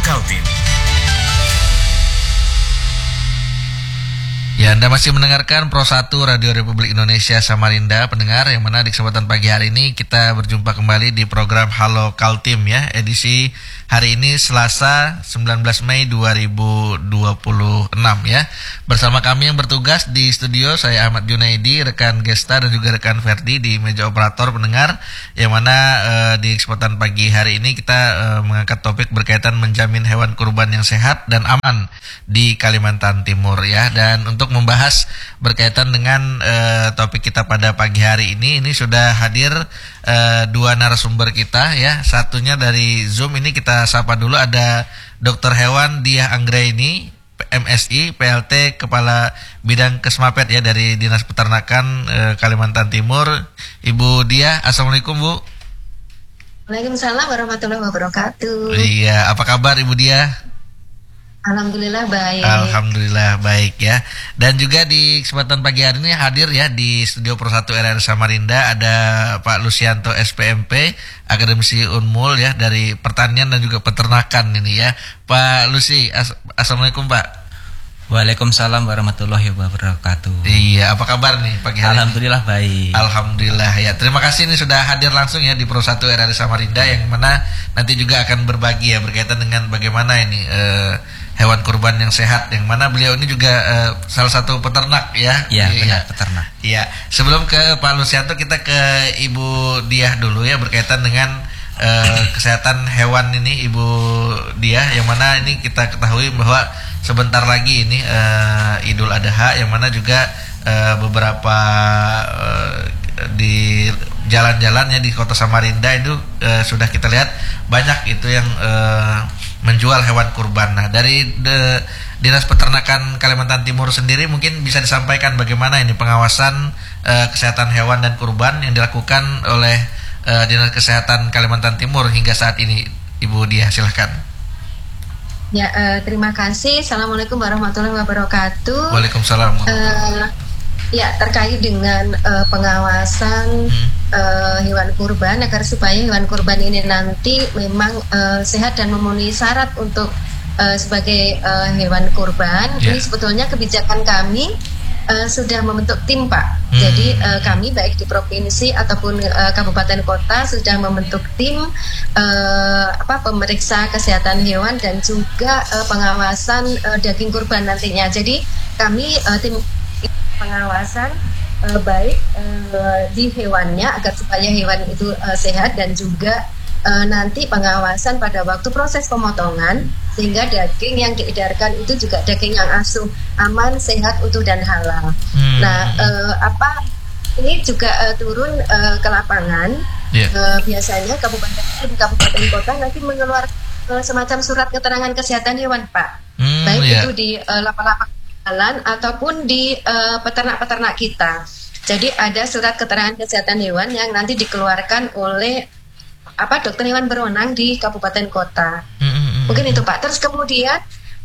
Kaltim. Ya, Anda masih mendengarkan Pro 1 Radio Republik Indonesia Samarinda, pendengar, yang mana di kesempatan pagi hari ini kita berjumpa kembali di program Halo Kaltim ya, edisi hari ini Selasa 19 Mei 2026 ya. Bersama kami yang bertugas di studio, saya Ahmad Junaidi, rekan Gesta dan juga rekan Ferdi di meja operator, pendengar, yang mana di kesempatan pagi hari ini kita mengangkat topik berkaitan menjamin hewan kurban yang sehat dan aman di Kalimantan Timur ya. Dan untuk membahas berkaitan dengan topik kita pada pagi hari ini sudah hadir dua narasumber kita ya. Satunya dari Zoom, ini kita sapa dulu, ada Dr. Hewan Diah Anggraini, MSI, PLT, Kepala Bidang Kesmapet ya dari Dinas Peternakan Kalimantan Timur. Ibu Diah, Assalamualaikum Bu. Waalaikumsalam warahmatullahi wabarakatuh. Iya, apa kabar Ibu Diah? Alhamdulillah baik. Alhamdulillah baik ya. Dan juga di kesempatan pagi hari ini hadir ya di studio Pro 1 RRI Samarinda ada Pak Lucianto SPMP, akademisi Unmul ya dari pertanian dan juga peternakan ini ya. Pak Lucy, Assalamualaikum Pak. Waalaikumsalam warahmatullahi wabarakatuh. Iya, apa kabar nih pagi hari? Alhamdulillah baik. Alhamdulillah ya. Terima kasih ini sudah hadir langsung ya di Pro 1 RRI Samarinda, yang mana nanti juga akan berbagi ya berkaitan dengan bagaimana ini hewan kurban yang sehat, yang mana beliau ini juga salah satu peternak ya. Iya, benar, peternak. Iya. Sebelum ke Pak Lucianto, kita ke Ibu Diah dulu ya berkaitan dengan kesehatan hewan ini, Ibu Diah, yang mana ini kita ketahui bahwa sebentar lagi ini Idul Adha, yang mana juga beberapa di jalan-jalannya di Kota Samarinda itu sudah kita lihat banyak itu yang menjual hewan kurban. Nah, dari Dinas Peternakan Kalimantan Timur sendiri mungkin bisa disampaikan bagaimana ini pengawasan kesehatan hewan dan kurban yang dilakukan oleh Dinas Kesehatan Kalimantan Timur hingga saat ini, Ibu Diah, silahkan. Ya, terima kasih. Assalamualaikum warahmatullahi wabarakatuh. Waalaikumsalam. Ya, terkait dengan pengawasan hewan kurban, agar supaya hewan kurban ini nanti memang sehat dan memenuhi syarat untuk sebagai hewan kurban. Ini sebetulnya kebijakan kami sudah membentuk tim Pak. Jadi kami baik di provinsi ataupun kabupaten kota sudah membentuk tim pemeriksa kesehatan hewan dan juga pengawasan daging kurban nantinya. Jadi kami tim pengawasan baik di hewannya agar supaya hewan itu sehat, dan juga nanti pengawasan pada waktu proses pemotongan sehingga daging yang diedarkan itu juga daging yang asuh, aman, sehat, utuh dan halal. Nah, ini juga turun ke lapangan. Biasanya kabupaten kota nanti mengeluarkan semacam surat keterangan kesehatan hewan Pak. Itu di lapak-lapak jalan ataupun di peternak-peternak kita. Jadi ada surat keterangan kesehatan hewan yang nanti dikeluarkan oleh dokter hewan berwenang di kabupaten kota. Mungkin itu Pak. Terus kemudian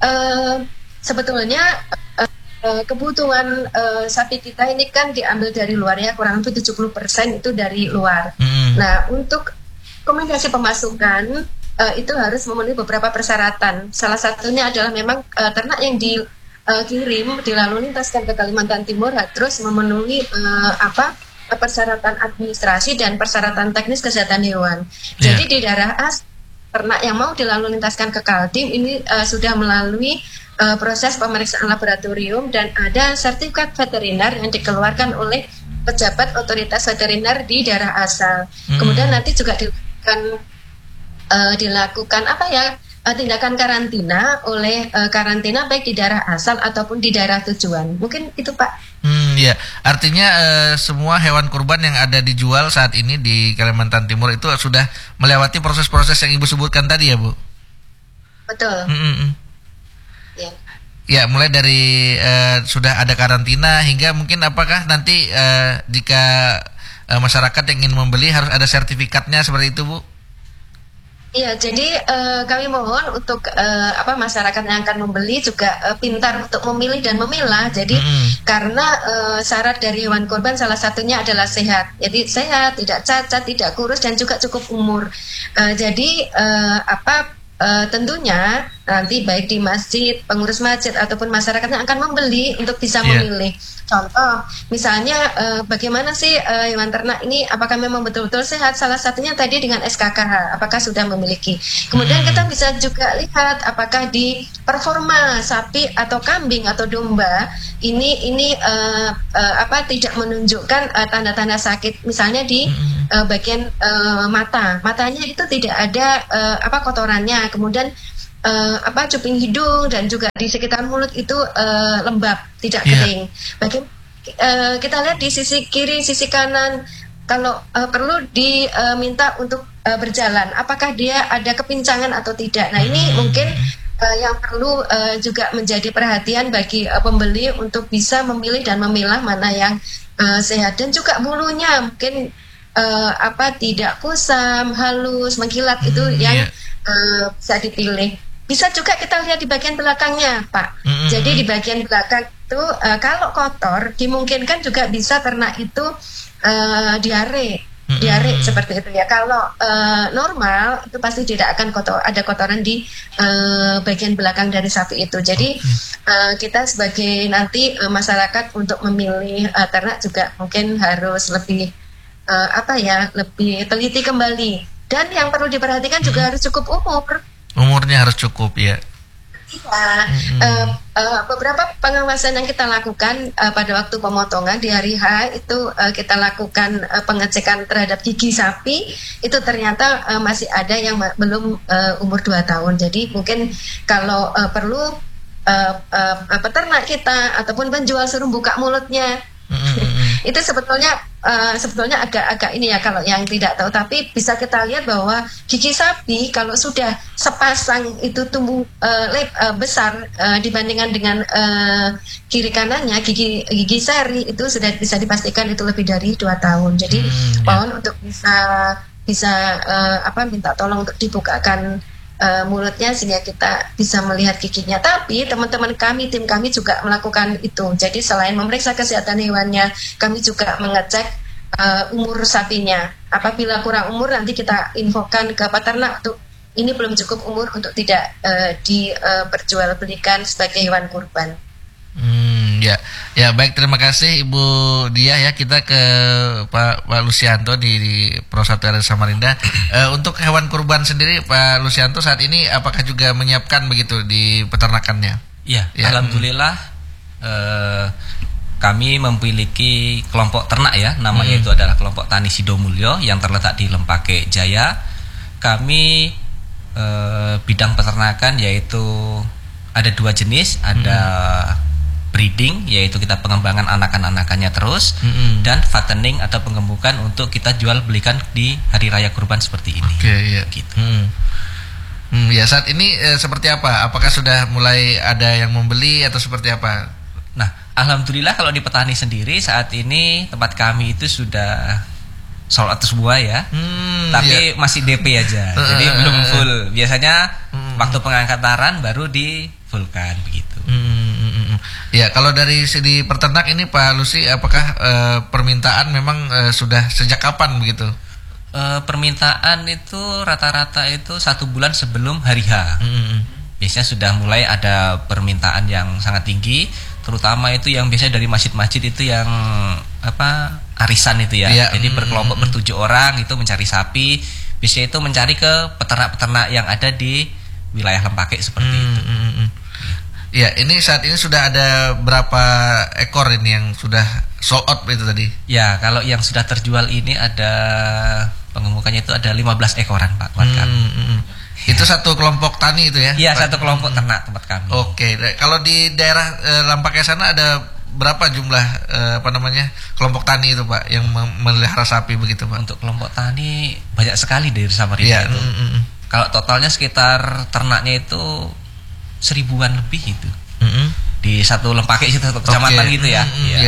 sebetulnya kebutuhan sapi kita ini kan diambil dari luar ya, kurang lebih 70% itu dari luar. Nah, untuk rekomendasi pemasukan itu harus memenuhi beberapa persyaratan. Salah satunya adalah memang ternak yang kirim dilalu lintaskan ke Kalimantan Timur terus memenuhi persyaratan administrasi dan persyaratan teknis kesehatan hewan. Jadi di daerah ternak yang mau dilalu lintaskan ke Kaltim ini sudah melalui proses pemeriksaan laboratorium dan ada sertifikat veteriner yang dikeluarkan oleh pejabat otoritas veteriner di daerah asal. Kemudian nanti juga dilakukan tindakan karantina oleh karantina baik di daerah asal ataupun di daerah tujuan. Mungkin itu Pak. Ya, artinya semua hewan kurban yang ada dijual saat ini di Kalimantan Timur itu sudah melewati proses-proses yang Ibu sebutkan tadi ya Bu? Betul. Ya, mulai dari sudah ada karantina hingga mungkin apakah nanti jika masyarakat yang ingin membeli harus ada sertifikatnya seperti itu Bu? Iya, jadi kami mohon untuk masyarakat yang akan membeli juga pintar untuk memilih dan memilah. Jadi karena syarat dari hewan kurban salah satunya adalah sehat. Jadi sehat, tidak cacat, tidak kurus dan juga cukup umur. Jadi tentunya nanti baik di masjid, pengurus masjid ataupun masyarakat yang akan membeli untuk bisa memilih. Contoh, misalnya bagaimana sih hewan ternak ini, apakah memang betul-betul sehat? Salah satunya tadi dengan SKKH, apakah sudah memiliki. Kemudian kita bisa juga lihat apakah di performa sapi atau kambing atau domba ini tidak menunjukkan tanda-tanda sakit. Misalnya di bagian matanya itu tidak ada kotorannya. Kemudian cuping hidung dan juga di sekitar mulut itu lembab, tidak kering. Kita lihat di sisi kiri, sisi kanan, kalau perlu diminta untuk berjalan, apakah dia ada kepincangan atau tidak. Nah, ini mungkin yang perlu juga menjadi perhatian bagi pembeli untuk bisa memilih dan memilah mana yang sehat. Dan juga bulunya mungkin tidak kusam, halus, mengkilat, itu yang bisa dipilih. Bisa juga kita lihat di bagian belakangnya, Pak. Jadi di bagian belakang itu kalau kotor, dimungkinkan juga bisa ternak itu diare seperti itu ya. Kalau normal itu pasti tidak akan ada kotoran di bagian belakang dari sapi itu. Jadi kita sebagai nanti masyarakat untuk memilih ternak juga mungkin harus lebih lebih teliti kembali. Dan yang perlu diperhatikan juga harus cukup umur. Umurnya harus cukup ya. Beberapa pengawasan yang kita lakukan pada waktu pemotongan di hari H itu kita lakukan pengecekan terhadap gigi sapi, itu ternyata masih ada yang belum umur 2 tahun. Jadi mungkin kalau perlu peternak kita ataupun penjual suruh buka mulutnya. Itu sebetulnya agak ini ya kalau yang tidak tahu, tapi bisa kita lihat bahwa gigi sapi kalau sudah sepasang itu tumbuh besar dibandingkan dengan kiri kanannya, gigi seri itu sudah bisa dipastikan itu lebih dari 2 tahun. Jadi mohon untuk bisa minta tolong untuk dibukakan mulutnya sehingga kita bisa melihat giginya. Tapi teman-teman kami, tim kami juga melakukan itu. Jadi selain memeriksa kesehatan hewannya, kami juga mengecek umur sapinya. Apabila kurang umur, nanti kita infokan ke peternak untuk ini belum cukup umur untuk tidak diperjualbelikan sebagai hewan kurban. Ya baik, terima kasih Ibu Dia ya. Kita ke Pak Lusianto di Pro 1 RRI Samarinda. Untuk hewan kurban sendiri Pak Lusianto saat ini apakah juga menyiapkan begitu di peternakannya? Ya. Alhamdulillah kami memiliki kelompok ternak ya, namanya itu adalah kelompok Tani Sidomulyo yang terletak di Lempake Jaya. Kami bidang peternakan yaitu ada 2 jenis, ada breeding yaitu kita pengembangan anakan-anakannya terus, dan fattening atau penggemukan untuk kita jual belikan di hari raya kurban seperti ini. Gitu. Ya saat ini seperti apa? Apakah sudah mulai ada yang membeli atau seperti apa? Nah, alhamdulillah kalau di petani sendiri saat ini tempat kami itu sudah sold out semua ya. Tapi masih DP aja. Jadi belum full. Biasanya waktu pengangkatan baru di fullkan begitu. Ya, kalau dari segi peternak ini Pak Lusi, apakah permintaan memang sudah sejak kapan begitu? Permintaan itu rata-rata itu 1 bulan sebelum hari H. Biasanya sudah mulai ada permintaan yang sangat tinggi, terutama itu yang biasanya dari masjid-masjid itu yang arisan itu ya. Jadi berkelompok ber7 orang itu mencari sapi. Biasanya itu mencari ke peternak-peternak yang ada di wilayah Lempake seperti itu. Ya, ini saat ini sudah ada berapa ekor ini yang sudah sold out itu tadi? Ya, kalau yang sudah terjual ini ada pengemukannya itu ada 15 ekoran Pak. Itu satu kelompok tani itu ya? Iya, satu kelompok ternak tempat kami. Oke, kalau di daerah Lempake sana ada berapa jumlah kelompok tani itu Pak yang memelihara sapi begitu Pak? Untuk kelompok tani banyak sekali dari Samarinda itu. Kalau totalnya sekitar ternaknya itu 1000-an lebih itu. Di satu Lempake itu satu kecamatan gitu ya.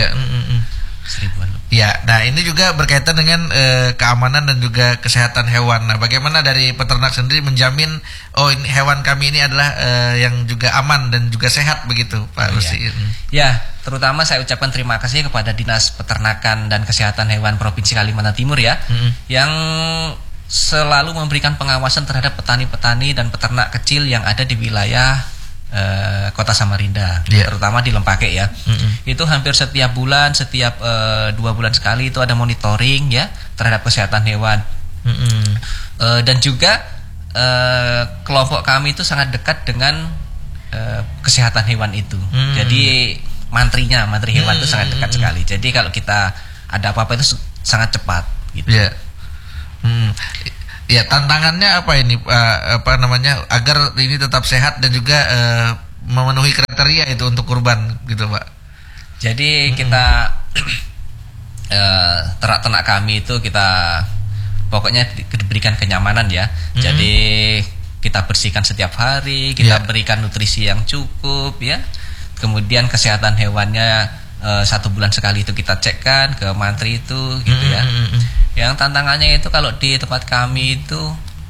1000-an lebih. Ya, nah ini juga berkaitan dengan keamanan dan juga kesehatan hewan. Nah, bagaimana dari peternak sendiri menjamin ini hewan kami ini adalah yang juga aman dan juga sehat begitu, Pak Lusi? Ya, terutama saya ucapkan terima kasih kepada Dinas Peternakan dan Kesehatan Hewan Provinsi Kalimantan Timur ya, yang selalu memberikan pengawasan terhadap petani-petani dan peternak kecil yang ada di wilayah Kota Samarinda, terutama di Lempake ya. Itu hampir setiap bulan, setiap 2 bulan sekali itu ada monitoring ya terhadap kesehatan hewan. Dan juga kelompok kami itu sangat dekat dengan kesehatan hewan itu. Jadi mantri hewan itu sangat dekat sekali. Jadi kalau kita ada apa-apa itu sangat cepat gitu. Ya, tantangannya apa ini, agar ini tetap sehat dan juga memenuhi kriteria itu untuk kurban gitu, Pak. Jadi kita ternak kami itu kita pokoknya diberikan kenyamanan ya. Jadi kita bersihkan setiap hari, kita berikan nutrisi yang cukup ya. Kemudian kesehatan hewannya 1 bulan sekali itu kita cekkan ke mantri itu gitu ya. Yang tantangannya itu kalau di tempat kami itu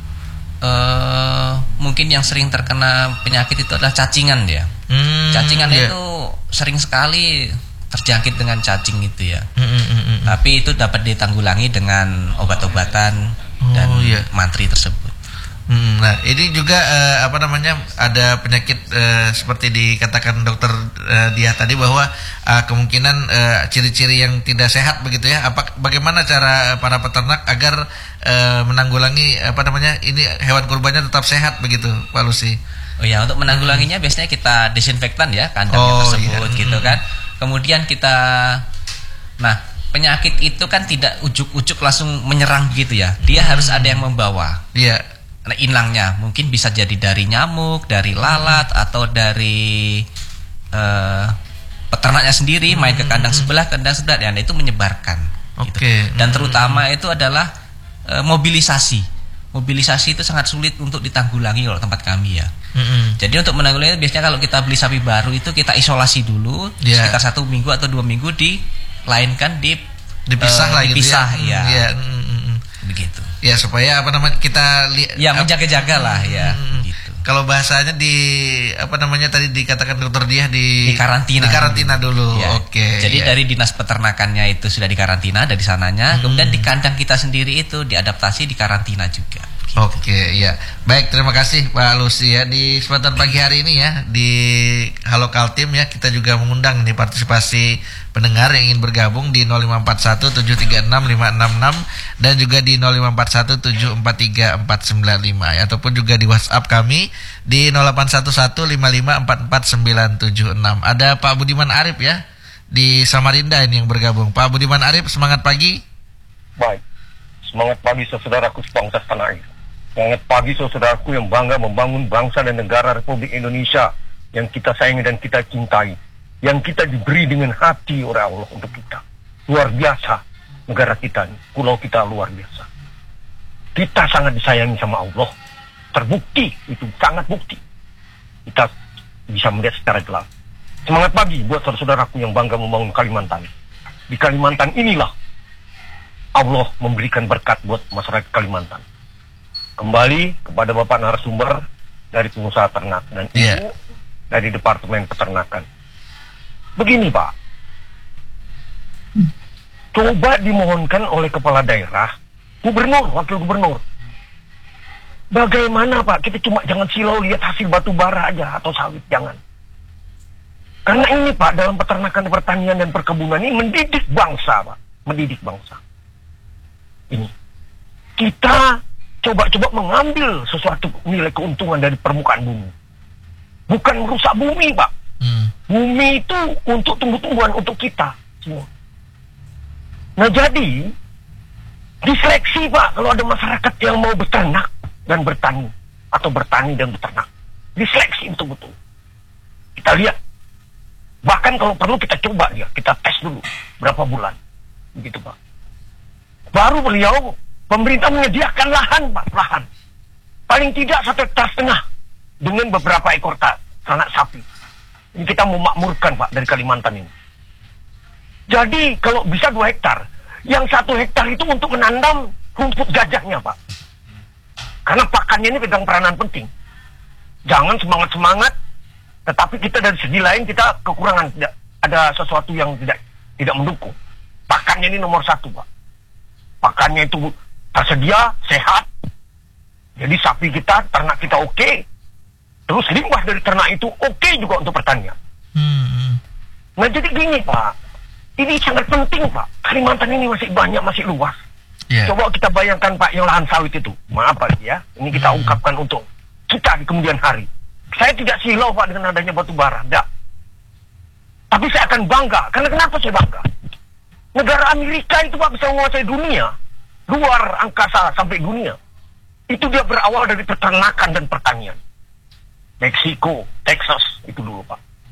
mungkin yang sering terkena penyakit itu adalah cacingan ya. Cacingan itu sering sekali terjangkit dengan cacing itu ya. Tapi itu dapat ditanggulangi dengan obat-obatan dan mantri tersebut. Nah, ini juga ada penyakit seperti dikatakan dokter Diah tadi bahwa kemungkinan ciri-ciri yang tidak sehat begitu ya. Bagaimana cara para peternak agar menanggulangi ini hewan kurbannya tetap sehat begitu, Pak Lucy? Oh ya, untuk menanggulanginya biasanya kita desinfektan ya kandangnya tersebut gitu kan. Kemudian penyakit itu kan tidak ujuk-ujuk langsung menyerang gitu ya. Dia harus ada yang membawa. Nah, inangnya mungkin bisa jadi dari nyamuk, dari lalat, atau dari peternaknya sendiri main ke kandang sebelah, dan itu menyebarkan. Gitu. Dan terutama itu adalah mobilisasi. Mobilisasi itu sangat sulit untuk ditanggulangi kalau tempat kami ya. Jadi untuk menanggulangi biasanya kalau kita beli sapi baru itu kita isolasi dulu sekitar 1 minggu atau 2 minggu, dilainkan dipisah begitu. Ya supaya kita menjaga-jaga lah ya. Gitu. Kalau bahasanya tadi dikatakan dokter Diah di karantina. Di karantina dulu. Ya. Jadi dari dinas peternakannya itu sudah dikarantina dari sananya, kemudian di kandang kita sendiri itu diadaptasi di karantina juga. Gitu. Ya. Baik, terima kasih Pak Lucy ya. Di kesempatan pagi hari ini ya di Halo Kaltim ya, kita juga mengundang nih partisipasi pendengar yang ingin bergabung di 0541 736 566 dan juga di 0541 743 495 ya, ataupun juga di WhatsApp kami di 0811 55 44 976. Ada Pak Budiman Arif ya di Samarinda ini yang bergabung. Pak Budiman Arif, semangat pagi. Baik. Semangat pagi saudaraku sebangsa tanah air. Semangat pagi saudaraku yang bangga membangun bangsa dan negara Republik Indonesia yang kita sayangi dan kita cintai, yang kita diberi dengan hati oleh Allah untuk kita. Luar biasa negara kita ini, pulau kita luar biasa. Kita sangat disayangi sama Allah. Terbukti, itu sangat bukti. Kita bisa melihat secara jelas. Semangat pagi buat saudaraku yang bangga membangun Kalimantan. Di Kalimantan inilah Allah memberikan berkat buat masyarakat Kalimantan. Kembali kepada Bapak narasumber dari pengusaha ternak dan Ibu dari Departemen Peternakan. Begini Pak, coba dimohonkan oleh kepala daerah, gubernur, wakil gubernur, bagaimana Pak, kita cuma jangan silau lihat hasil batu bara aja atau sawit, jangan. Karena ini Pak, dalam peternakan, pertanian dan perkebunan ini mendidik bangsa Pak, mendidik bangsa. Ini kita coba-coba mengambil sesuatu nilai keuntungan dari permukaan bumi, bukan merusak bumi Pak. Bumi itu untuk tumbuh-tumbuhan untuk kita semua. Nah jadi diseleksi Pak, kalau ada masyarakat yang mau beternak dan bertani, atau bertani dan beternak, diseleksi betul-betul. Kita lihat, bahkan kalau perlu kita coba ya, kita tes dulu berapa bulan, begitu Pak. Baru beliau, pemerintah menyediakan lahan Pak, lahan. Paling tidak 1,5 hektar dengan beberapa ekor ternak sapi. Ini kita memakmurkan Pak dari Kalimantan ini. Jadi kalau bisa 2 hektar, yang 1 hektar itu untuk menanam rumput gajahnya Pak. Karena pakannya ini pegang peranan penting. Jangan semangat-semangat, tetapi kita dari segi lain kita kekurangan, tidak ada sesuatu yang tidak mendukung. Pakannya ini nomor 1 Pak. Pakannya itu tersedia, sehat, Jadi sapi kita, ternak kita oke. Terus limbah dari ternak itu oke juga untuk pertanian. Nah jadi gini Pak, ini sangat penting Pak. Kalimantan ini masih banyak, masih luas. Coba kita bayangkan Pak, yang lahan sawit itu. Maaf Pak ya, ini kita ungkapkan untuk kita di kemudian hari. Saya tidak silau Pak dengan adanya batu bara, enggak. Tapi saya akan bangga. Karena kenapa saya bangga? Negara Amerika itu Pak bisa menguasai dunia, luar angkasa sampai dunia. Itu dia berawal dari peternakan dan pertanian. Meksiko, Texas, itu dulu Pak.